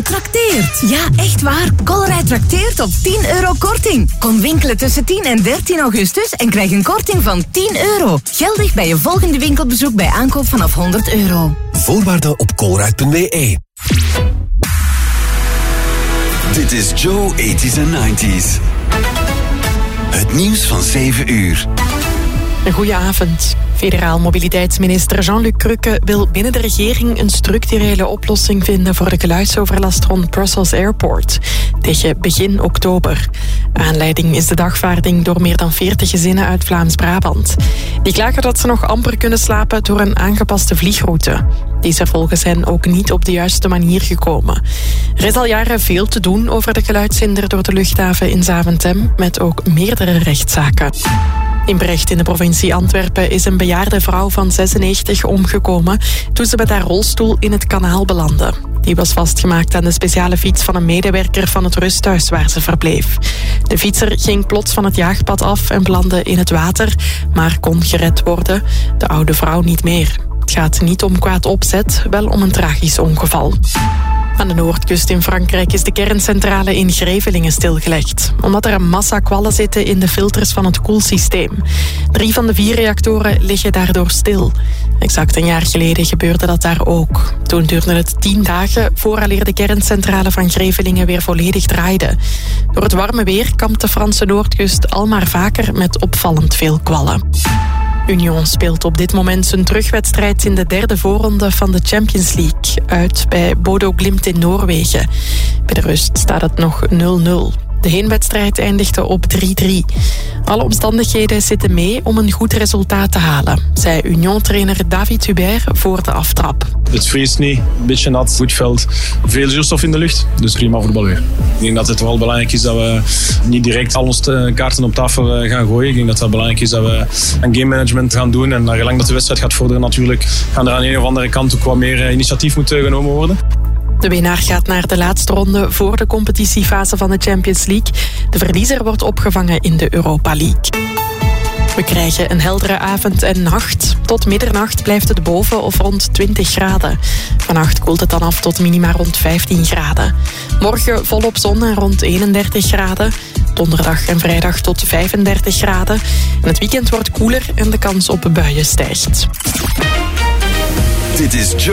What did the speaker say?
trakteert. Ja, echt waar. Colruyt trakteert op €10 korting. Kom winkelen tussen 10 en 13 augustus en krijg een korting van €10. Geldig bij je volgende winkelbezoek bij aankoop vanaf €100. Voorwaarden op colruyt.be. Dit is Joe 80s en 90s. Het nieuws van 7 uur. Een goeie avond. Federaal mobiliteitsminister Jean-Luc Crukke wil binnen de regering een structurele oplossing vinden voor de geluidsoverlast rond Brussels Airport tegen begin oktober. Aanleiding is de dagvaarding door meer dan 40 gezinnen uit Vlaams-Brabant. Die klagen dat ze nog amper kunnen slapen door een aangepaste vliegroute. Die is er volgens hen ook niet op de juiste manier gekomen. Er is al jaren veel te doen over de geluidshinder door de luchthaven in Zaventem, met ook meerdere rechtszaken. In Brecht in de provincie Antwerpen is een bejaarde vrouw van 96 omgekomen toen ze met haar rolstoel in het kanaal belandde. Die was vastgemaakt aan de speciale fiets van een medewerker van het rusthuis waar ze verbleef. De fietser ging plots van het jaagpad af en belandde in het water, maar kon gered worden. De oude vrouw niet meer. Het gaat niet om kwaad opzet, wel om een tragisch ongeval. Aan de noordkust in Frankrijk is de kerncentrale in Grevelingen stilgelegd, omdat er een massa kwallen zitten in de filters van het koelsysteem. 3 van de 4 reactoren liggen daardoor stil. Exact een jaar geleden gebeurde dat daar ook. Toen duurde het 10 dagen vooraleer de kerncentrale van Grevelingen weer volledig draaide. Door het warme weer kampt de Franse noordkust al maar vaker met opvallend veel kwallen. Union speelt op dit moment zijn terugwedstrijd in de 3e voorronde van de Champions League uit bij Bodo Glimt in Noorwegen. Bij de rust staat het nog 0-0. De heenwedstrijd eindigde op 3-3. Alle omstandigheden zitten mee om een goed resultaat te halen, zei Union-trainer David Hubert voor de aftrap. Het vriest niet, een beetje nat, goed veld, veel zuurstof in de lucht, dus prima voetbal weer. Ik denk dat het wel belangrijk is dat we niet direct al onze kaarten op tafel gaan gooien. Ik denk dat het belangrijk is dat we een game management gaan doen en naar gelang dat de wedstrijd gaat vorderen natuurlijk, gaan er aan een of andere kant ook wat meer initiatief moeten genomen worden. De winnaar gaat naar de laatste ronde voor de competitiefase van de Champions League. De verliezer wordt opgevangen in de Europa League. We krijgen een heldere avond en nacht. Tot middernacht blijft het boven of rond 20 graden. Vannacht koelt het dan af tot minima rond 15 graden. Morgen volop zon en rond 31 graden. Donderdag en vrijdag tot 35 graden. En het weekend wordt koeler en de kans op buien stijgt. Dit is